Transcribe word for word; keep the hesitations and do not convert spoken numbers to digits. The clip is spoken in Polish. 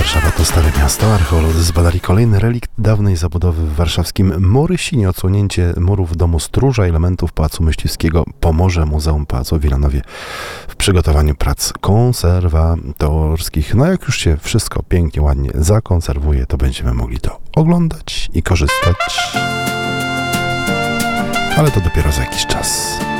Warszawa to stare miasto. Archeolodzy zbadali kolejny relikt dawnej zabudowy w warszawskim Morysinie. Odsłonięcie murów domu stróża, elementów Pałacu Myśliwskiego pomoże Muzeum Pałacu w Wilanowie w przygotowaniu prac konserwatorskich. No jak już się wszystko pięknie, ładnie zakonserwuje, to będziemy mogli to oglądać i korzystać. Ale to dopiero za jakiś czas.